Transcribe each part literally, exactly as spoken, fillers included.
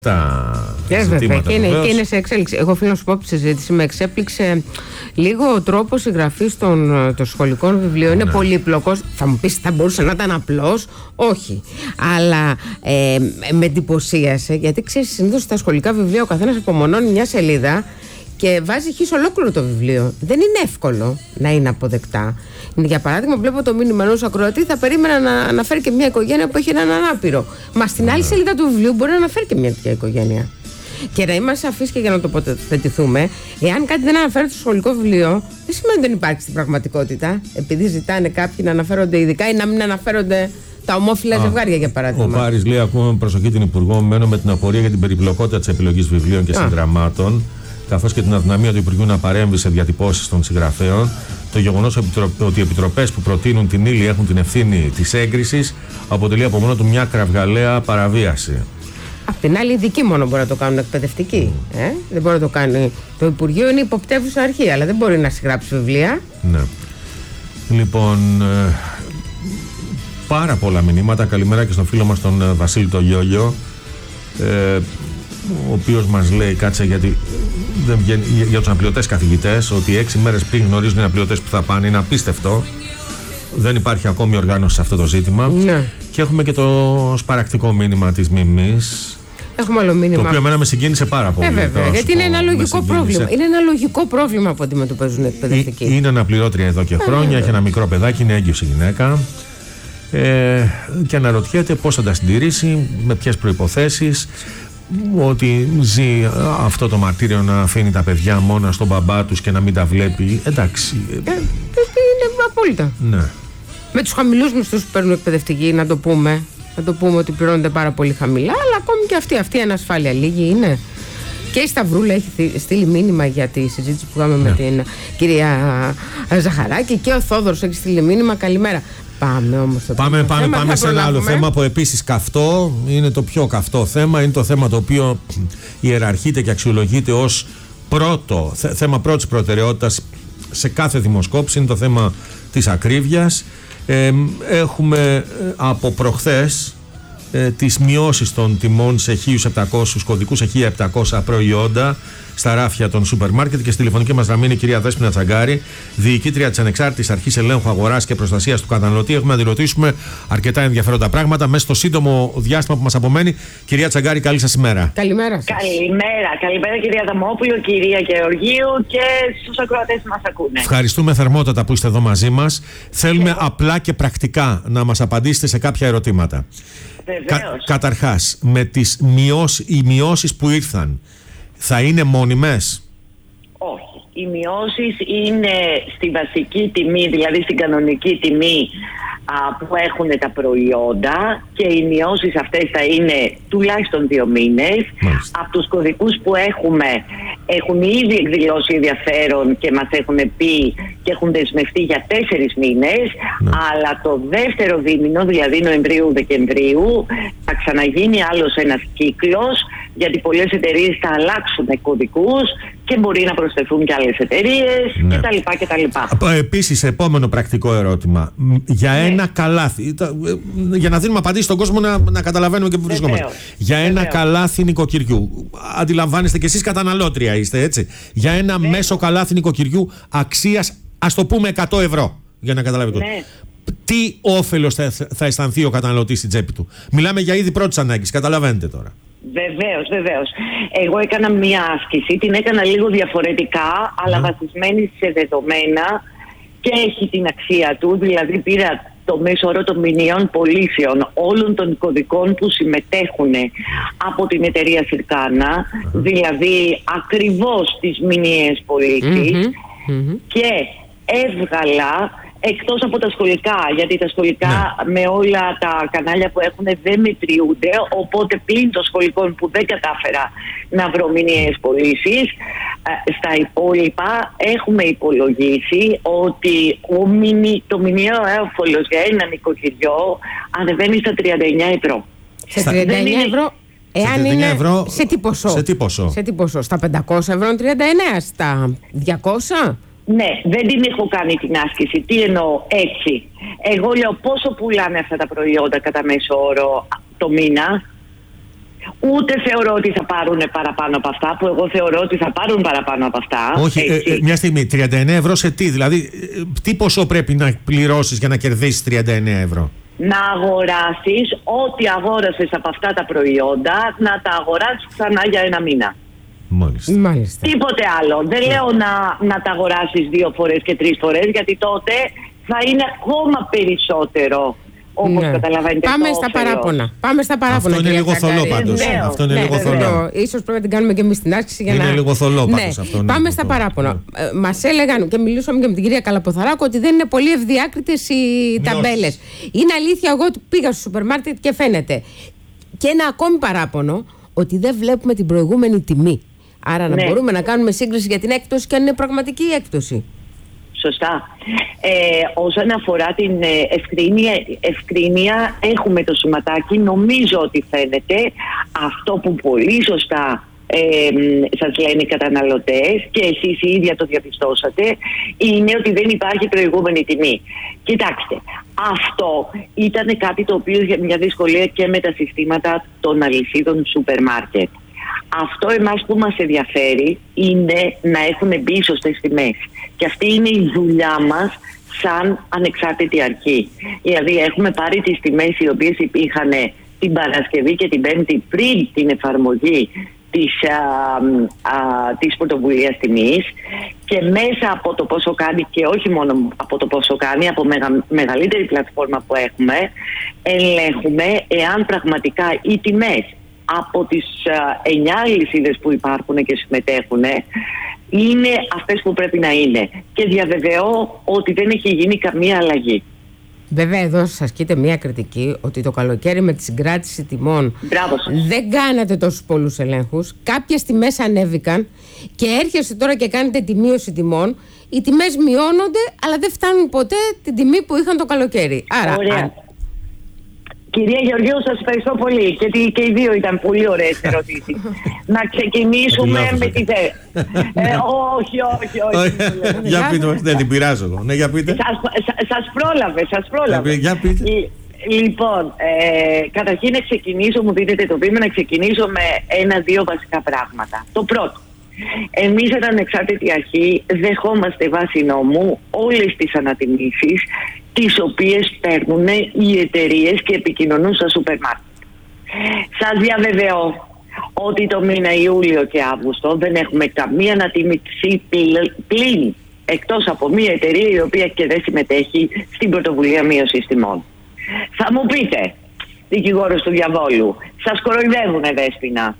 τα yeah, ζητήματα. Και είναι, και είναι σε εξέλιξη. Εγώ θέλω να σου πω από τη συζήτηση, με εξέπληξε λίγο ο τρόπος συγγραφής των, των σχολικών βιβλίων. Είναι ναι. πολύπλοκος. Θα μου πεις, θα μπορούσε να ήταν απλός. Όχι. Αλλά ε, με εντυπωσίασε, γιατί ξέρεις, συνήθως στα σχολικά βιβλία ο καθένας απομονώνει μια σελίδα και βάζει χεις ολόκληρο το βιβλίο. Δεν είναι εύκολο να είναι αποδεκτά. Για παράδειγμα, βλέπω το μήνυμα ενός ακροατή, θα περίμενα να αναφέρει και μια οικογένεια που έχει έναν ανάπηρο. Μα στην άλλη σελίδα του βιβλίου μπορεί να αναφέρει και μια τέτοια οικογένεια. Και να είμαστε σαφείς και για να τοποθετηθούμε, εάν κάτι δεν αναφέρεται στο σχολικό βιβλίο, δεν σημαίνει ότι δεν υπάρχει στην πραγματικότητα. Επειδή ζητάνε κάποιοι να αναφέρονται ειδικά ή να μην αναφέρονται τα ομόφυλα ζευγάρια, για παράδειγμα. Ο Πάρης λέει: ακούμε με προσοχή την Υπουργό, μένω με την απορία για την περιπλοκότητα της επιλογής βιβλίων και συγγραμμάτων, καθώς και την αδυναμία του Υπουργείου να παρέμβει σε διατυπώσεις των συγγραφέων. Το γεγονός ότι οι επιτροπές που προτείνουν την ύλη έχουν την ευθύνη της έγκρισης αποτελεί από μόνο του μια κραυγαλαία παραβίαση. Απ' την άλλη, οι ειδικοί μόνο μπορεί να το κάνουν εκπαιδευτικοί. Ε? Δεν μπορεί να το κάνει. Το Υπουργείο είναι υποπτεύουσα αρχή, αλλά δεν μπορεί να συγγράψει βιβλία. Ναι. Λοιπόν, ε, πάρα πολλά μηνύματα. Καλημέρα και στον φίλο μας τον Βασίλη τον Γιώγιο. Ε, ο οποίος μας λέει, κάτσε, γιατί δεν βγαίνει, για τους αναπληρωτές καθηγητές, ότι έξι μέρες πριν γνωρίζουν οι αναπληρωτές που θα πάνε. Είναι απίστευτο. Δεν υπάρχει ακόμη οργάνωση σε αυτό το ζήτημα. Ναι. Και έχουμε και το σπαρακτικό μήνυμα της Μιμής. Έχουμε άλλο μήνυμα. Το οποίο εμένα με συγκίνησε πάρα πολύ. Ε, βέβαια, γιατί είναι ένα λογικό πρόβλημα. Είναι ένα λογικό πρόβλημα που αντιμετωπίζουν οι εκπαιδευτικοί. Είναι αναπληρώτρια εδώ και χρόνια, έχει ένα μικρό παιδάκι, είναι έγκυος η γυναίκα. Ε, και αναρωτιέται πώς θα τα συντηρήσει, με ποιες προϋποθέσεις. Ότι ζει αυτό το μαρτύριο να αφήνει τα παιδιά μόνα στον μπαμπά τους και να μην τα βλέπει. Εντάξει. Ε, είναι απόλυτα. Ναι. Με τους χαμηλούς μισθούς που παίρνουν εκπαιδευτικοί, να το πούμε. Να το πούμε ότι πληρώνονται πάρα πολύ χαμηλά, αλλά ακόμη και αυτή, αυτή η ανασφάλεια λίγη είναι. Και η Σταυρούλα έχει στείλει μήνυμα για τη συζήτηση που είχαμε ναι. με την κυρία Ζαχαράκη, και ο Θόδωρος έχει στείλει μήνυμα. Καλημέρα. Πάμε όμως στο Πάμε, πάμε, θέμα, πάμε σε ένα άλλο θέμα που επίσης καυτό, είναι το πιο καυτό θέμα, είναι το θέμα το οποίο ιεραρχείται και αξιολογείται ως πρώτο, θέ, θέμα πρώτης προτεραιότητας σε κάθε δημοσκόπηση, είναι το θέμα της ακρίβειας. Ε, έχουμε από προχθές ε, τις μειώσεις των τιμών σε χίλια επτακόσιους κωδικούς, σε χίλια επτακόσια προϊόντα στα ράφια των σούπερ μάρκετ, και στη τηλεφωνική μας γραμμή είναι η κυρία Δέσποινα Τσαγκάρη, διοικήτρια της Ανεξάρτητης Αρχής Ελέγχου Αγοράς και Προστασίας του Καταναλωτή. Έχουμε να τη ρωτήσουμε αρκετά ενδιαφέροντα πράγματα μέσα στο σύντομο διάστημα που μας απομένει. Κυρία Τσαγκάρη, καλή σας ημέρα. Καλημέρα σας. Καλημέρα. Καλημέρα, κυρία Δαμόπουλο, κυρία Γεωργίου και στους ακροατές που μας ακούνε. Ευχαριστούμε θερμότατα που είστε εδώ μαζί μας. Θέλουμε απλά και πρακτικά να μας απαντήσετε σε κάποια ερωτήματα. Κα, καταρχάς, με τις μειώσεις, οι μειώσεις που ήρθαν, θα είναι μόνιμες? Όχι. Οι μειώσεις είναι στη βασική τιμή, δηλαδή στην κανονική τιμή α, που έχουν τα προϊόντα, και οι μειώσεις αυτές θα είναι τουλάχιστον δύο μήνες. Μάλιστα. Από τους κωδικούς που έχουμε, έχουν ήδη εκδηλώσει ενδιαφέρον και μας έχουν πει και έχουν δεσμευτεί για τέσσερις μήνες, ναι. αλλά το δεύτερο δίμηνο, δηλαδή Νοεμβρίου-Δεκεμβρίου, θα ξαναγίνει άλλος ένας κύκλος, γιατί πολλές εταιρείες θα αλλάξουν κωδικούς και μπορεί να προσθεθούν και άλλες εταιρείες, ναι. κτλ. κτλ. Επίσης, επόμενο πρακτικό ερώτημα. Για ναι. ένα καλάθι, για να δίνουμε απαντήσεις στον κόσμο να, να καταλαβαίνουμε και που βρισκόμαστε. Για ένα Βεβαίως. καλάθι νοικοκυριού, αντιλαμβάνεστε και εσείς καταναλώτρια είστε, έτσι. Για ένα ναι. μέσο καλάθι νοικοκυριού αξίας, ας το πούμε, εκατό ευρώ, για να καταλάβετε. Ναι. Τι όφελος θα, θα αισθανθεί ο καταναλωτής στην τσέπη του? Μιλάμε για είδη πρώτης ανάγκης, καταλαβαίνετε τώρα. Βεβαίως, βεβαίως. Εγώ έκανα μία άσκηση, την έκανα λίγο διαφορετικά, αλλά mm. βασισμένη σε δεδομένα, και έχει την αξία του. Δηλαδή πήρα το μέσο όρο των μηνιαίων πωλήσεων όλων των κωδικών που συμμετέχουν από την εταιρεία Συρκάνα, mm. δηλαδή ακριβώς τις μηνιαίες πωλήσεις, mm-hmm. Mm-hmm. και έβγαλα, εκτός από τα σχολικά, γιατί τα σχολικά ναι. με όλα τα κανάλια που έχουν δεν μετριούνται, οπότε πλην των σχολικών που δεν κατάφερα να βρω μηνιαίες πωλήσεις, στα υπόλοιπα έχουμε υπολογίσει ότι ο μηνι, το μηνιαίο όφελος για ένα νοικοκυριό ανεβαίνει στα τριάντα εννιά ευρώ. Σε τριάντα εννιά ευρώ, εάν είναι ευρώ, σε τι ποσό? Σε τι ποσό? Σε τι ποσό? Στα πεντακόσια ευρώ τριάντα εννιά, στα διακόσια? Ναι, δεν την έχω κάνει την άσκηση. Τι εννοώ? Έτσι. Εγώ λέω πόσο πουλάνε αυτά τα προϊόντα κατά μέσο όρο το μήνα. Ούτε θεωρώ ότι θα πάρουν παραπάνω από αυτά, που εγώ θεωρώ ότι θα πάρουν παραπάνω από αυτά. Όχι, ε, ε, μια στιγμή, τριάντα εννέα ευρώ σε τι? Δηλαδή, ε, τι ποσό πρέπει να πληρώσεις για να κερδίσεις τριάντα εννέα ευρώ? Να αγοράσεις ό,τι αγόρασες από αυτά τα προϊόντα, να τα αγοράσεις ξανά για ένα μήνα. Μάλιστα. Μάλιστα. Τίποτε άλλο. Δεν λέω να, να τα αγοράσεις δύο φορές και τρεις φορές, γιατί τότε θα είναι ακόμα περισσότερο. Όπως ναι. καταλαβαίνετε. Πάμε στα παράπονα. Πάμε στα παράπονα. Αυτό είναι λίγο θολό πάντως. Ναι, αυτό είναι ναι, λίγο θολό. Ίσως πρέπει να την κάνουμε και εμείς στην άσκηση για είναι να. Είναι λίγο θολό πάντως ναι. αυτό. Πάμε στα θολό. παράπονα. Ναι. Ε, μας έλεγαν και μιλούσαμε και με την κυρία Καλαποθαράκου ότι δεν είναι πολύ ευδιάκριτες οι ταμπέλες. Είναι αλήθεια, εγώ πήγα στο σούπερ μάρκετ και φαίνεται. Και ένα ακόμη παράπονο, ότι δεν βλέπουμε την προηγούμενη τιμή. Άρα ναι. να μπορούμε να κάνουμε σύγκριση για την έκπτωση και αν είναι πραγματική η έκπτωση. Σωστά. Ε, όσον αφορά την ευκρίνεια, ευκρίνεια, έχουμε το σηματάκι. Νομίζω ότι φαίνεται αυτό που πολύ σωστά ε, σας λένε οι καταναλωτές και εσείς οι ίδια το διαπιστώσατε, είναι ότι δεν υπάρχει προηγούμενη τιμή. Κοιτάξτε, αυτό ήταν κάτι το οποίο είχε μια δυσκολία και με τα συστήματα των αλυσίδων σούπερ μάρκετ. Αυτό εμάς που μας ενδιαφέρει είναι να έχουν μπει σωστές τιμές. Και αυτή είναι η δουλειά μας σαν ανεξάρτητη αρχή. Δηλαδή έχουμε πάρει τις τιμές οι οποίες υπήρχαν την Παρασκευή και την Πέμπτη πριν την εφαρμογή της, α, α, της πρωτοβουλίας τιμής, και μέσα από το πόσο κάνει, και όχι μόνο από το πόσο κάνει, από μεγα, μεγαλύτερη πλατφόρμα που έχουμε, ελέγχουμε εάν πραγματικά οι τιμές από τις εννιά αλυσίδες που υπάρχουν και συμμετέχουν είναι αυτές που πρέπει να είναι. Και διαβεβαιώ ότι δεν έχει γίνει καμία αλλαγή. Βέβαια, εδώ σας ασκείται μια κριτική ότι το καλοκαίρι με τη συγκράτηση τιμών δεν κάνατε τόσους πολλούς ελέγχους. Κάποιες τιμές ανέβηκαν και έρχεστε τώρα και κάνετε τη μείωση τιμών. Οι τιμές μειώνονται, αλλά δεν φτάνουν ποτέ την τιμή που είχαν το καλοκαίρι. Άρα, ωραία. Κυρία Γεωργίου, σας ευχαριστώ πολύ. Και, και οι δύο ήταν πολύ ωραίες ερωτήσεις. Να ξεκινήσουμε με τη θέση. ε, όχι, όχι, όχι. Για πείτε μας, δεν την πειράζω εγώ. Ναι, για πείτε. Σας, σας πρόλαβε, σας πρόλαβε. Για πείτε. Λοιπόν, ε, καταρχήν να ξεκινήσω, μου δίνετε το βήμα, να ξεκινήσω με ένα-δύο βασικά πράγματα. Το πρώτο. Εμείς σαν ανεξάρτητη αρχή δεχόμαστε βάσει νόμου όλες τις ανατιμήσεις τις οποίες παίρνουν οι εταιρείες και επικοινωνούν στα σούπερ μάρκετ. Σας διαβεβαιώ ότι το μήνα Ιούλιο και Αύγουστο δεν έχουμε καμία ανατίμηση πλην, εκτός από μια εταιρεία η οποία και δεν συμμετέχει στην πρωτοβουλία μείωσης τιμών. Θα μου πείτε, δικηγόρος του διαβόλου, σας κοροϊδεύουνε Δέσποινα.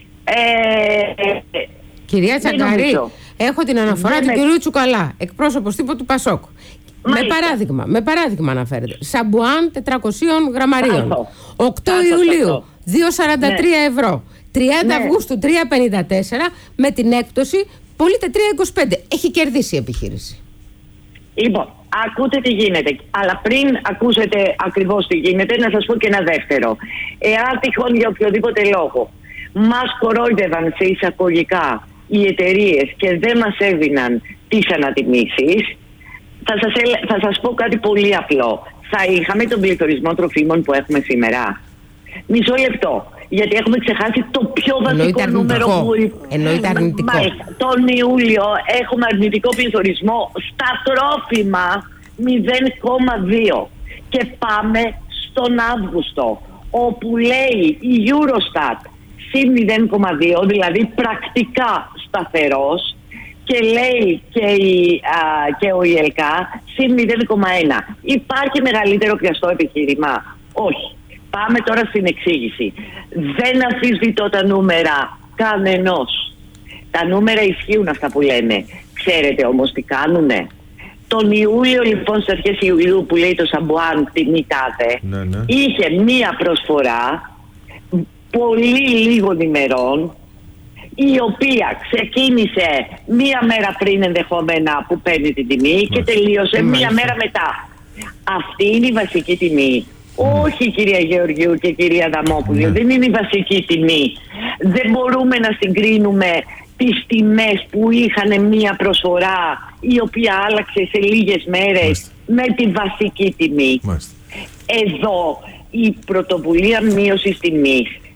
Ε, Κυρία Τσαγκαρή, έχω την αναφορά δεν του με... κυρίου Τσουκαλά, εκπρόσωπος τύπου του Πασόκ. Με παράδειγμα, με παράδειγμα αναφέρεται. Σαμπουάν τετρακόσια γραμμαρίων. οκτώ Ιουλίου, δύο σαράντα τρία ναι. ευρώ. τριάντα ναι. Αυγούστου, τρία πενήντα τέσσερα. Με την έκπτωση, πωλείται τρία είκοσι πέντε. Έχει κερδίσει η επιχείρηση. Λοιπόν, ακούτε τι γίνεται. Αλλά πριν ακούσετε ακριβώς τι γίνεται, να σας πω και ένα δεύτερο. Εάν τυχόν για οποιοδήποτε λόγο μας κορόιδευαν σε εισαγωγικά οι εταιρείες και δεν μας έδιναν τις ανατιμήσεις, θα σας, θα σας πω κάτι πολύ απλό. Θα είχαμε τον πληθωρισμό τροφίμων που έχουμε σήμερα. Μισό λεπτό. Γιατί έχουμε ξεχάσει το πιο βασικό νούμερο που... Εννοείται αρνητικό. Μάλιστα, τον Ιούλιο έχουμε αρνητικό πληθωρισμό στα τρόφιμα μηδέν κόμμα δύο. Και πάμε στον Αύγουστο, όπου λέει η Eurostat συν μηδέν κόμμα δύο, δηλαδή πρακτικά σταθερός, και λέει και, η, α, και ο ΙΕΛΚΑ συν μηδέν κόμμα ένα. Υπάρχει μεγαλύτερο πιαστό επιχείρημα? Όχι. Πάμε τώρα στην εξήγηση. Δεν αμφισβητώ τα νούμερα κανενός. Τα νούμερα ισχύουν αυτά που λένε. Ξέρετε όμως τι κάνουνε? Τον Ιούλιο λοιπόν, στις αρχές Ιουλίου, που λέει το Σαμπουάν τιμή τάδε, ναι, ναι. είχε μία προσφορά πολύ λίγων ημερών, η οποία ξεκίνησε μία μέρα πριν ενδεχόμενα που παίρνει την τιμή και τελείωσε μία μέρα μετά. Αυτή είναι η βασική τιμή. Όχι κυρία Γεωργίου και κυρία Δαμόπουλο, δεν είναι η βασική τιμή. Δεν μπορούμε να συγκρίνουμε τις τιμές που είχαν μία προσφορά η οποία άλλαξε σε λίγες μέρες Μάλιστα. με τη βασική τιμή. Μάλιστα. Εδώ η πρωτοβουλία μείωσης τιμής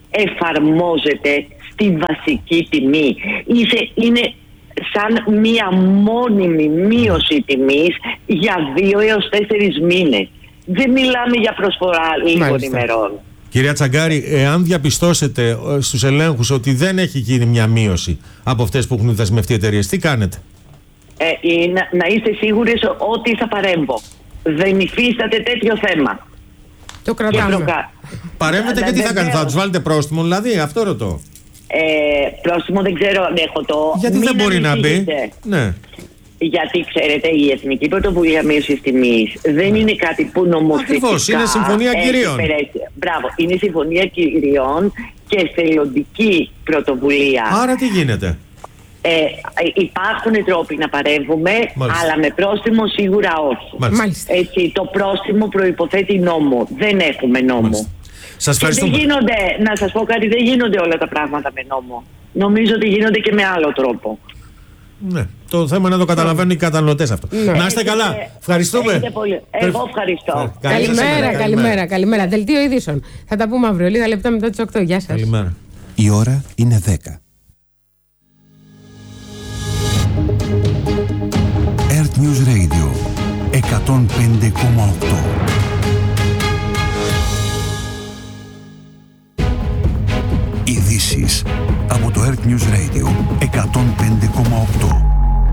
εφαρμόζεται στη βασική τιμή. Είσαι, είναι σαν μία μόνιμη μείωση τιμής για δύο έως τέσσερις μήνες. Δεν μιλάμε για προσφορά λίγων ημερών. Κυρία Τσαγκάρη, εάν διαπιστώσετε στους ελέγχους ότι δεν έχει γίνει μια μείωση από αυτές που έχουν δεσμευτεί εταιρείες, τι κάνετε? Ε, να, να είστε σίγουροι ότι θα παρέμβω. Δεν υφίσταται τέτοιο θέμα. Το κρατάμε. Προκα... Παρέμβετε και τι θα κάνετε, θα τους βάλετε πρόστιμο δηλαδή, αυτό ρωτώ. Ε, πρόστιμο δεν ξέρω αν έχω το... Γιατί Μην δεν μπορεί να μπει. Ναι. Γιατί ξέρετε, η Εθνική Πρωτοβουλία Μείωσης Τιμής δεν είναι κάτι που νομοθετικά... Ακριβώς, είναι συμφωνία κυρίων. Μπράβο, είναι συμφωνία κυρίων και θελοντική πρωτοβουλία. Άρα τι γίνεται? Ε, υπάρχουν τρόποι να παρέμβουμε, Μάλιστα. αλλά με πρόστιμο σίγουρα όχι. Μάλιστα. Έτσι, το πρόστιμο προϋποθέτει νόμο. Δεν έχουμε νόμο. Μάλιστα. Σας ευχαριστούμε. Δεν γίνονται, να σας πω κάτι, δεν γίνονται όλα τα πράγματα με νόμο. Νομίζω ότι γίνονται και με άλλο τρόπο. Ναι. Το θέμα είναι να το καταλαβαίνουν οι καταναλωτές αυτό. Ναι. Να είστε καλά. Έχετε, ευχαριστούμε. Έχετε πολύ. Εγώ ευχαριστώ. Καλημέρα, καλημέρα, καλημέρα, καλημέρα. Δελτίο ειδήσεων. Θα τα πούμε αύριο, λίγα λεπτά μετά τις οκτώ. Γεια σας. Καλημέρα. Η ώρα είναι δέκα. Earth News Radio εκατόν πέντε κόμμα οκτώ. Ειδήσεις από το Earth News Radio εκατόν πέντε κόμμα οκτώ.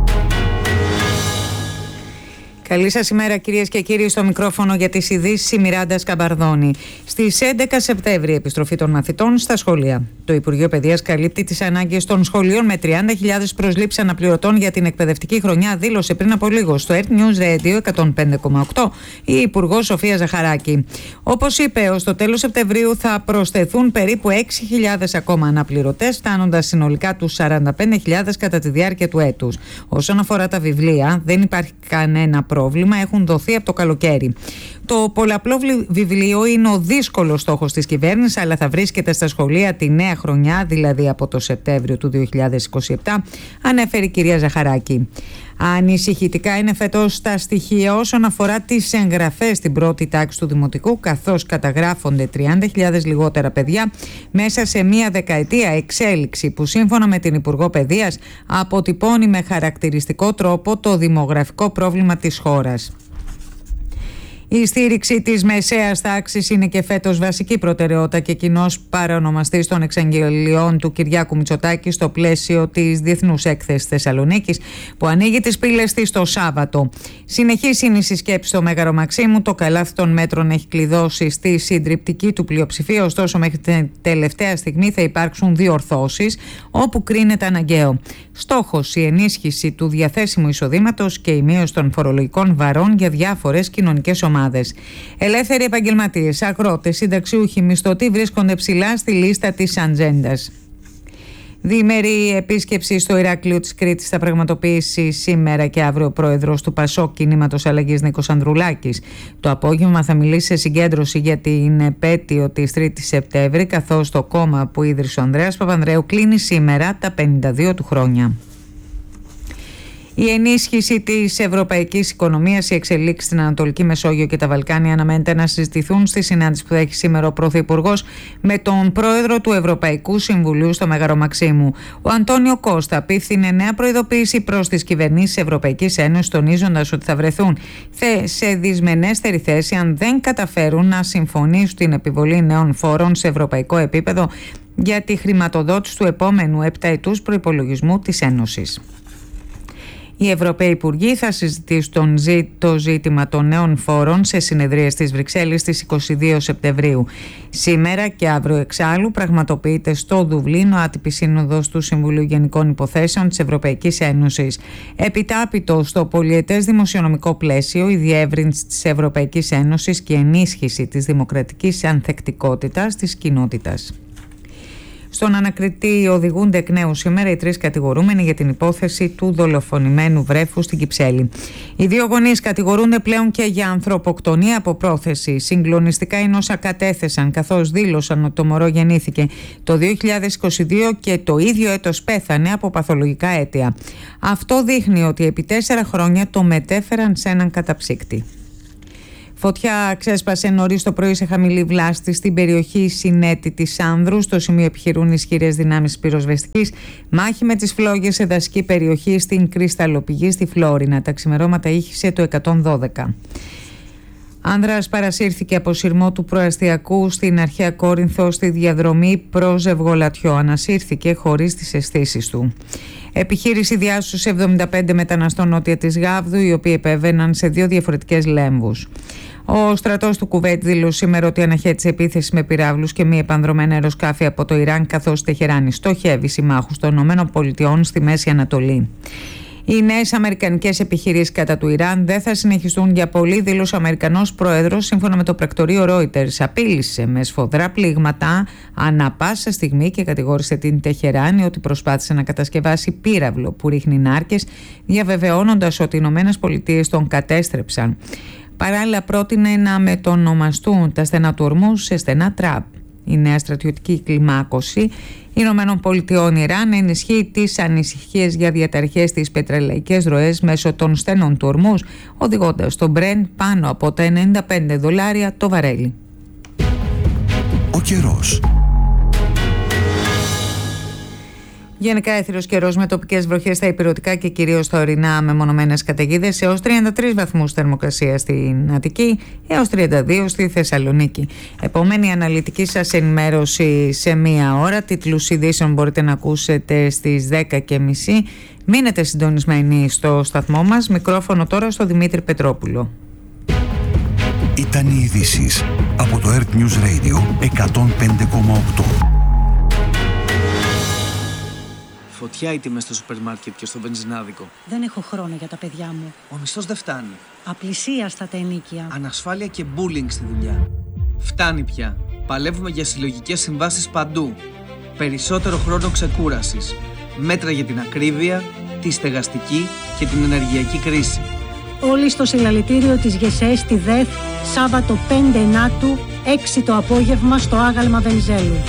Καλή σας ημέρα κυρίες και κύριοι, στο μικρόφωνο για τις ειδήσεις η Μιράντα Σκαμπαρδόνη. Στις έντεκα Σεπτέμβρη επιστροφή των μαθητών στα σχολεία. Το Υπουργείο Παιδείας καλύπτει τις ανάγκες των σχολείων με τριάντα χιλιάδες προσλήψεις αναπληρωτών για την εκπαιδευτική χρονιά, δήλωσε πριν από λίγο στο Earth News Radio εκατόν πέντε κόμμα οκτώ η Υπουργός Σοφία Ζαχαράκη. Όπως είπε, ως το τέλος Σεπτεμβρίου θα προσθεθούν περίπου έξι χιλιάδες ακόμα αναπληρωτές, φτάνοντας συνολικά τους σαράντα πέντε χιλιάδες κατά τη διάρκεια του έτους. Όσον αφορά τα βιβλία, δεν υπάρχει κανένα πρόβλημα, έχουν δοθεί από το καλοκαίρι. Το πολλαπλό βιβλίο είναι ο δύσκολος στόχος της κυβέρνησης, αλλά θα βρίσκεται στα σχολεία τη νέα χρονιά, δηλαδή από το Σεπτέμβριο του δύο χιλιάδες είκοσι επτά, ανέφερε η κυρία Ζαχαράκη. Ανησυχητικά είναι φέτος τα στοιχεία όσον αφορά τις εγγραφές στην πρώτη τάξη του Δημοτικού, καθώς καταγράφονται τριάντα χιλιάδες λιγότερα παιδιά μέσα σε μία δεκαετία, εξέλιξη που σύμφωνα με την Υπουργό Παιδείας αποτυπώνει με χαρακτηριστικό τρόπο το δημογραφικό πρόβλημα της χώρας. Η στήριξη της μεσαίας τάξης είναι και φέτος βασική προτεραιότητα και κοινός παρανομαστής των εξαγγελιών του Κυριάκου Μητσοτάκη στο πλαίσιο της Διεθνούς Έκθεσης Θεσσαλονίκης, που ανοίγει τις πύλες της το Σάββατο. Συνεχής είναι η συσκέψη στο Μέγαρο Μαξίμου. Το καλάθι των μέτρων έχει κλειδώσει στη συντριπτική του πλειοψηφία, ωστόσο μέχρι την τελευταία στιγμή θα υπάρξουν διορθώσεις όπου κρίνεται αναγκαίο. Στόχος η ενίσχυση του διαθέσιμου εισοδήματος και η μείωση των φορολογικών βαρών για διάφορες κοινωνικές ομάδες. Ελεύθεροι επαγγελματίες, αγρότες, συνταξιούχοι, μισθωτοί βρίσκονται ψηλά στη λίστα της ατζέντας. Διημερή επίσκεψη στο Ηράκλειο της Κρήτης θα πραγματοποιήσει σήμερα και αύριο ο πρόεδρος του Πασόκ Κινήματος Αλλαγής Νίκος Ανδρουλάκης. Το απόγευμα θα μιλήσει σε συγκέντρωση για την επέτειο της τρίτης Σεπτέμβρη, καθώς το κόμμα που ίδρυσε ο Ανδρέας Παπανδρέου κλείνει σήμερα τα πενήντα δύο του χρόνια. Η ενίσχυση της ευρωπαϊκής οικονομίας, οι εξελίξεις στην Ανατολική Μεσόγειο και τα Βαλκάνια αναμένεται να συζητηθούν στη συνάντηση που θα έχει σήμερα ο Πρωθυπουργός με τον πρόεδρο του Ευρωπαϊκού Συμβουλίου στο Μέγαρο Μαξίμου. Ο Αντώνιο Κώστα απίφθινε νέα προειδοποίηση προς τις κυβερνήσεις της Ευρωπαϊκής Ένωσης, τονίζοντας ότι θα βρεθούν σε δυσμενέστερη θέση αν δεν καταφέρουν να συμφωνήσουν την επιβολή νέων φόρων σε ευρωπαϊκό επίπεδο για τη χρηματοδότηση του επόμενου επταετούς προϋπολογισμού της Ένωσης. Οι Ευρωπαίοι Υπουργοί θα συζητήσουν το ζήτημα των νέων φόρων σε συνεδρίες της Βρυξέλλης στις είκοσι δύο Σεπτεμβρίου. Σήμερα και αύριο εξάλλου πραγματοποιείται στο Δουβλίνο άτυπη σύνοδος του Συμβουλίου Γενικών Υποθέσεων της Ευρωπαϊκής Ένωσης. Επιτάπητο στο πολιετές δημοσιονομικό πλαίσιο, η διεύρυνση της Ευρωπαϊκής Ένωσης και η ενίσχυση της δημοκρατικής ανθεκτικότητας της κοινότητας. Στον ανακριτή οδηγούνται εκ νέου σήμερα οι τρεις κατηγορούμενοι για την υπόθεση του δολοφονημένου βρέφου στην Κυψέλη. Οι δύο γονείς κατηγορούνται πλέον και για ανθρωποκτονία από πρόθεση. Συγκλονιστικά είναι όσα κατέθεσαν, καθώς δήλωσαν ότι το μωρό γεννήθηκε το δύο χιλιάδες είκοσι δύο και το ίδιο έτος πέθανε από παθολογικά αίτια. Αυτό δείχνει ότι επί τέσσερα χρόνια το μετέφεραν σε έναν καταψύκτη. Φωτιά ξέσπασε νωρίς το πρωί σε χαμηλή βλάστη στην περιοχή Συνέτη της Άνδρου. Στο σημείο επιχειρούν ισχυρές δυνάμεις πυροσβεστικής. Μάχη με τις φλόγες σε δασική περιοχή στην Κρυσταλλοπηγή στη Φλόρινα. Τα ξημερώματα ήχησε το εκατόν δώδεκα. Άνδρας παρασύρθηκε από σειρμό του προαστιακού στην αρχαία Κόρινθο στη διαδρομή προς Ζευγολατιό. Ανασύρθηκε χωρίς τις αισθήσεις του. Επιχείρηση διάσωσης εβδομήντα πέντε μεταναστών νότια της Γάβδου, οι οποίοι επέβαιναν σε δύο διαφορετικές λέμβους. Ο στρατός του Κουβέιτ δήλωσε σήμερα ότι αναχέτησε επίθεση με πυράβλους και μη επανδρομένα αεροσκάφη από το Ιράν, καθώς η Τεχεράνη στοχεύει συμμάχους των ΗΠΑ στη Μέση Ανατολή. Οι νέες αμερικανικές επιχειρήσεις κατά του Ιράν δεν θα συνεχιστούν για πολύ, δήλωσε ο Αμερικανός Πρόεδρος, σύμφωνα με το πρακτορείο Reuters. Απείλησε με σφοδρά πλήγματα ανά πάσα στιγμή και κατηγόρησε την Τεχεράνη ότι προσπάθησε να κατασκευάσει πύραυλο που ρίχνει νάρκες, διαβεβαιώνοντας ότι οι ΗΠΑ τον κατέστρεψαν. Παράλληλα, πρότεινε να μετονομαστούν τα στενά του Ορμούζ σε στενά Τραμπ. Η νέα στρατιωτική κλιμάκωση Ηνωμένων Πολιτειών Ιράν ενισχύει τις ανησυχίες για διαταραχές στις πετρελαϊκές ροές μέσω των στενών του Ορμούζ, οδηγώντας τον Μπρεν πάνω από τα ενενήντα πέντε δολάρια το βαρέλι. Ο καιρός. Γενικά έθριος καιρός με τοπικές βροχές στα ηπειρωτικά και κυρίως στα ορεινά μεμονωμένες καταιγίδες, έως τριάντα τρεις βαθμούς θερμοκρασία στην Αττική έως τριάντα δύο στη Θεσσαλονίκη. Επόμενη αναλυτική σας ενημέρωση σε μία ώρα. Τίτλους ειδήσεων μπορείτε να ακούσετε στις δέκα και μισή. Μείνετε συντονισμένοι στο σταθμό μας. Μικρόφωνο τώρα στο Δημήτρη Πετρόπουλο. Ήταν οι ειδήσεις από το Earth News Radio εκατόν πέντε κόμμα οκτώ. Φωτιά οι τιμές στο σούπερ μάρκετ και στο βενζινάδικο. Δεν έχω χρόνο για τα παιδιά μου. Ο μισθός δεν φτάνει. Απλησίαστα τα ενοίκια. Ανασφάλεια και bullying στη δουλειά. Φτάνει πια. Παλεύουμε για συλλογικές συμβάσεις παντού. Περισσότερο χρόνο ξεκούρασης. Μέτρα για την ακρίβεια, τη στεγαστική και την ενεργειακή κρίση. Όλοι στο συλλαλητήριο της ΓΕΣΕ στη ΔΕΘ, Σάββατο πέντε Ενάτου, έξι το απόγευμα στο άγαλμα Βενιζέλου.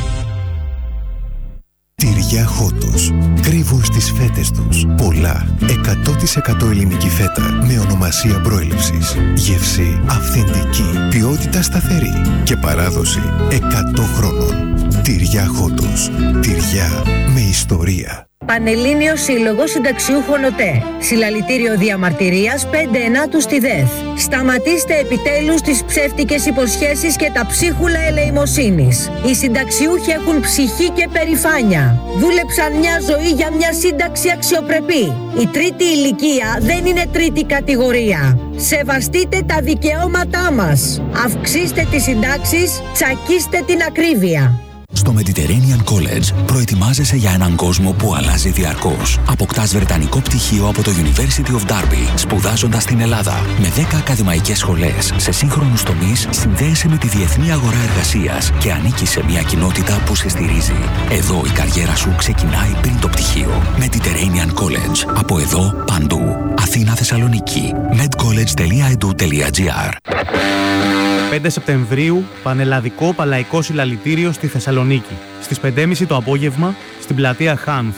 Τυριά Χότος. Κρύβουν στις φέτες τους πολλά. εκατό τοις εκατό ελληνική φέτα με ονομασία προέλευσης. Γεύση αυθεντική. Ποιότητα σταθερή. Και παράδοση εκατό χρόνων. Τυριά Χότος. Τυριά με ιστορία. Πανελλήνιος Σύλλογος Συνταξιούχων ΟΤΕ. Συλλαλητήριο διαμαρτυρίας πέντε Ενάτου στη ΔΕΘ. Σταματήστε επιτέλους τις ψεύτικες υποσχέσεις και τα ψίχουλα ελεημοσύνης. Οι συνταξιούχοι έχουν ψυχή και περηφάνεια. Δούλεψαν μια ζωή για μια σύνταξη αξιοπρεπή. Η τρίτη ηλικία δεν είναι τρίτη κατηγορία. Σεβαστείτε τα δικαιώματά μας. Αυξήστε τις συντάξεις, τσακίστε την ακρίβεια. Στο Mediterranean College προετοιμάζεσαι για έναν κόσμο που αλλάζει διαρκώς. Αποκτάς βρετανικό πτυχίο από το University of Derby, σπουδάζοντας στην Ελλάδα. Με δέκα ακαδημαϊκές σχολές σε σύγχρονους τομείς, συνδέεσαι με τη διεθνή αγορά εργασίας και ανήκεις σε μια κοινότητα που σε στηρίζει. Εδώ η καριέρα σου ξεκινάει πριν το πτυχίο. Mediterranean College. Από εδώ, παντού. Αθήνα, Θεσσαλονίκη. medcollege τελεία e d u τελεία g r. πέντε Σεπτεμβρίου, Πανελλαδικό Παλαϊκό Συλλαλητήριο στη Θεσσαλονίκη. Στις πέντε και μισή το απόγευμα, στην πλατεία Χάνθ.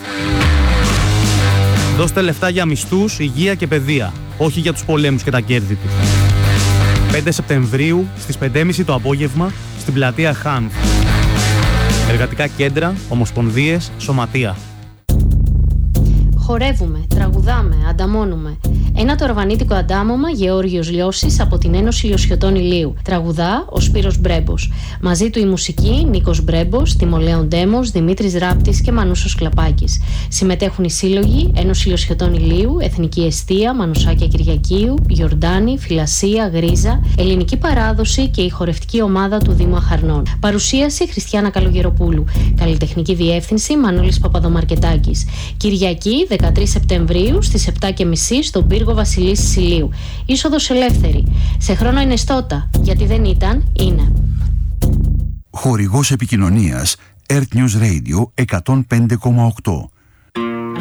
Δώστε λεφτά για μισθούς, υγεία και παιδεία, όχι για τους πολέμους και τα κέρδη του. πέντε Σεπτεμβρίου, στις πέντε και μισή το απόγευμα, στην πλατεία Χάνθ. Εργατικά κέντρα, ομοσπονδίες, σωματεία. Χορεύουμε, τραγουδάμε, ανταμώνουμε. Ένα τορβανίτικο αντάμωμα Γεώργιος Λιώσης από την Ένωση Λιωσιωτών Ηλίου. Τραγουδά ο Σπύρος Μπρέμπος. Μαζί του η μουσική Νίκος Μπρέμπος, Τιμολέων Ντέμος, Δημήτρης Ράπτης και Μανούσος Κλαπάκης. Συμμετέχουν οι σύλλογοι Ένωση Λιωσιωτών Ηλίου, Εθνική Εστία, Μανουσάκια Κυριακίου, Γιορτάνη, Φυλασία, Γρίζα, Ελληνική Παράδοση και η χορευτική ομάδα του Δήμου Αχαρνών. Παρουσίαση Χριστιάνα Καλογεροπούλου. Καλλιτεχνική διεύθυνση Μανώλης Παπαδομαρκετάκης. Κυριακή δεκατρείς Σεπτεμβρίου στις επτά και μισή στον πύργο Βασιλίσσης Ηλίου. Είσοδος ελεύθερη. Σε χρόνο ενεστώτα, γιατί δεν ήταν, είναι. Χορηγός επικοινωνίας Earth News Radio εκατόν πέντε κόμμα οκτώ.